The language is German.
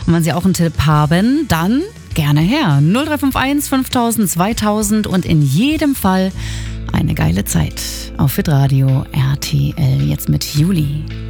Und wenn Sie auch einen Tipp haben, dann gerne her. 0351 5000 2000 und in jedem Fall eine geile Zeit auf Hitradio RTL. Jetzt mit Juli.